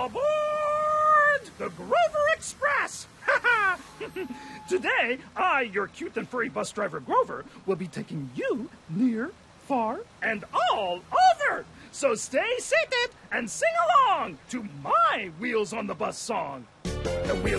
Aboard the Grover Express! Today, I, your cute and furry bus driver Grover, will be taking you near, far, and all over. So stay seated and sing along to my Wheels on the Bus song. The wheels